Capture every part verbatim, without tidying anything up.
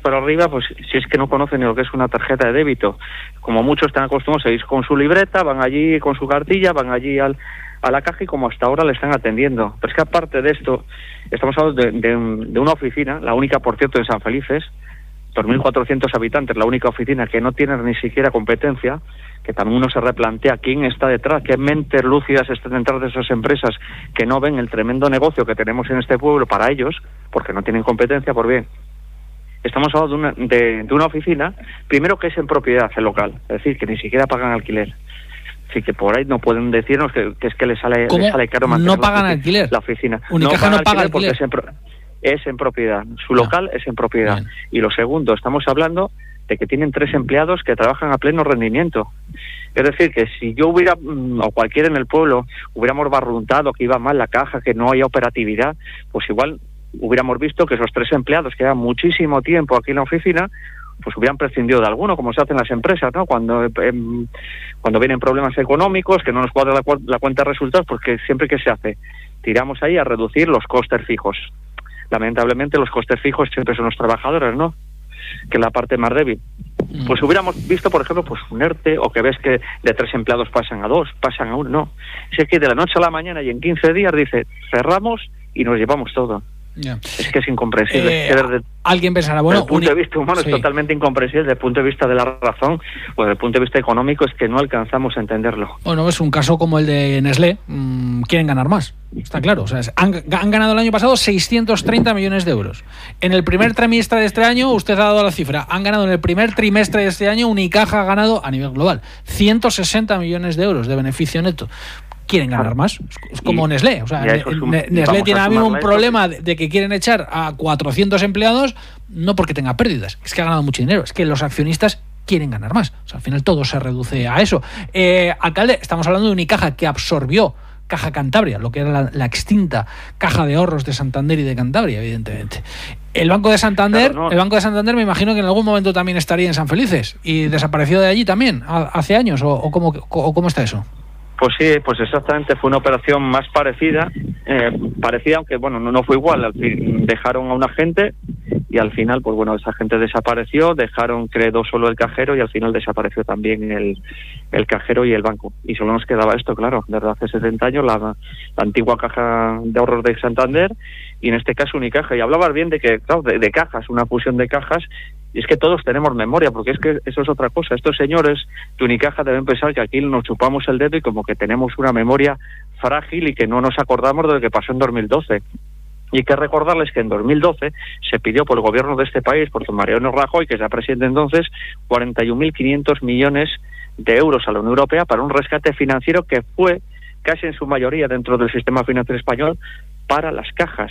para arriba, pues si es que no conocen ni lo que es una tarjeta de débito. Como muchos están acostumbrados a ir con su libreta, van allí con su cartilla, van allí al, a la caja y como hasta ahora le están atendiendo. Pero es que aparte de esto, estamos hablando de, de, de una oficina, la única, por cierto, en San Felices, dos mil cuatrocientos habitantes, la única oficina que no tiene ni siquiera competencia, que también uno se replantea quién está detrás, qué mentes lúcidas están detrás de esas empresas que no ven el tremendo negocio que tenemos en este pueblo para ellos, porque no tienen competencia. Por bien, estamos hablando de una, de, de una oficina, primero que es en propiedad el local, es decir, que ni siquiera pagan alquiler. Así que por ahí no pueden decirnos que, que es que les sale, les sale caro mantener no pagan la oficina, alquiler. La oficina. Unicaja no, no paga alquiler porque alquiler. es en, pro, es en propiedad. Su local no. es en propiedad. Bien. Y lo segundo, estamos hablando de que tienen tres empleados que trabajan a pleno rendimiento. Es decir, que si yo hubiera, o cualquiera en el pueblo, hubiéramos barruntado que iba mal la caja, que no había operatividad, pues igual hubiéramos visto que esos tres empleados que llevan muchísimo tiempo aquí en la oficina, pues hubieran prescindido de alguno, como se hace en las empresas, ¿no? Cuando eh, cuando vienen problemas económicos, que no nos cuadra la, la cuenta de resultados, porque siempre que se hace, tiramos ahí a reducir los costes fijos. Lamentablemente los costes fijos siempre son los trabajadores, ¿no?, que es la parte más débil. Pues hubiéramos visto, por ejemplo, pues un ERTE, o que ves que de tres empleados pasan a dos, pasan a uno, no. Es que de la noche a la mañana y en quince días dice, cerramos y nos llevamos todo. Yeah. Es que es incomprensible. Eh, es que desde, alguien pensará, bueno, desde el punto uni... de vista humano sí. es totalmente incomprensible, desde el punto de vista de la razón, o desde el punto de vista económico es que no alcanzamos a entenderlo. Bueno, es un caso como el de Nestlé, mmm, quieren ganar más, está claro. O sea, han, han ganado el año pasado seiscientos treinta millones de euros. En el primer trimestre de este año, usted ha dado la cifra, han ganado en el primer trimestre de este año, Unicaja ha ganado a nivel global ciento sesenta millones de euros de beneficio neto. Quieren ganar más, es como y, Nestlé. O sea, un, Nestlé tiene ahora mismo un problema de, de que quieren echar a cuatrocientos empleados, no porque tenga pérdidas, es que ha ganado mucho dinero, es que los accionistas quieren ganar más. O sea, al final todo se reduce a eso. Eh, alcalde, estamos hablando de Unicaja que absorbió Caja Cantabria, lo que era la, la extinta Caja de Ahorros de Santander y de Cantabria, evidentemente. El Banco de Santander, claro, no. el Banco de Santander me imagino que en algún momento también estaría en San Felices y desapareció de allí también, hace años, o, o, cómo, o cómo está eso. Pues sí, pues exactamente, fue una operación más parecida, eh, parecida, aunque bueno, no, no fue igual. Al fin, dejaron a una gente y al final, pues bueno, esa gente desapareció, dejaron, quedó solo el cajero y al final desapareció también el, el cajero y el banco. Y solo nos quedaba esto, claro, desde hace setenta años, la, la antigua Caja de Ahorros de Santander y en este caso Unicaja. Y hablabas bien de que, claro, de, de cajas, una fusión de cajas. Y es que todos tenemos memoria, porque es que eso es otra cosa. Estos señores de Unicaja deben pensar que aquí nos chupamos el dedo y como que tenemos una memoria frágil y que no nos acordamos de lo que pasó en dos mil doce. Y hay que recordarles que en dos mil doce se pidió por el gobierno de este país, por Mariano Rajoy, que era presidente entonces, cuarenta y un mil quinientos millones de euros a la Unión Europea para un rescate financiero que fue casi en su mayoría dentro del sistema financiero español para las cajas,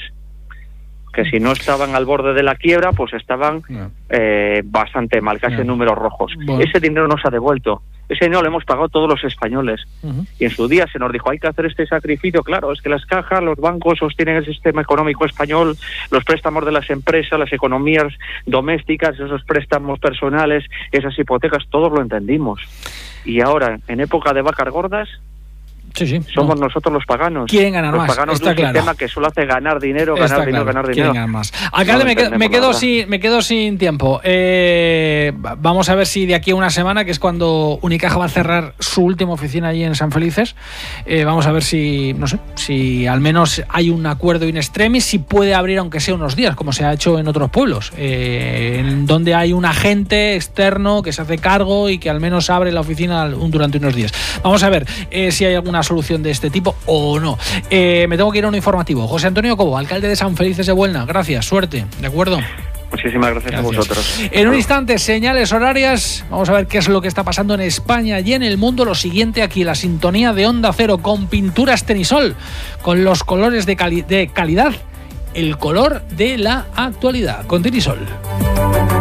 que si no estaban al borde de la quiebra, pues estaban eh, bastante mal, casi en números rojos. Bueno. Ese dinero no se ha devuelto. Ese dinero lo hemos pagado todos los españoles. Uh-huh. Y en su día se nos dijo, hay que hacer este sacrificio. Claro, es que las cajas, los bancos sostienen el sistema económico español, los préstamos de las empresas, las economías domésticas, esos préstamos personales, esas hipotecas, todos lo entendimos. Y ahora, en época de vacas gordas, Sí, sí, somos no. nosotros los paganos. Quieren ganar los más. Paganos Está de un claro. sistema que solo hace ganar dinero, ganar Está dinero, claro. ganar Quieren dinero. ganar más. Alcalde, no me, quedo, me, quedo sin, me quedo sin tiempo. Eh, vamos a ver si de aquí a una semana, que es cuando Unicaja va a cerrar su última oficina allí en San Felices, eh, vamos a ver si, no sé, si al menos hay un acuerdo in extremis, si puede abrir aunque sea unos días, como se ha hecho en otros pueblos, eh, en donde hay un agente externo que se hace cargo y que al menos abre la oficina durante unos días. Vamos a ver eh, si hay alguna solución de este tipo o no. Eh, me tengo que ir a un informativo. José Antonio Cobo, alcalde de San Felices de Buelna, gracias, suerte, ¿de acuerdo? Muchísimas gracias, gracias a vosotros. En un instante, señales horarias. Vamos a ver qué es lo que está pasando en España y en el mundo. Lo siguiente aquí, la sintonía de Onda Cero con Pinturas Tenisol, con los colores de, cali- de calidad, el color de la actualidad, con Tenisol.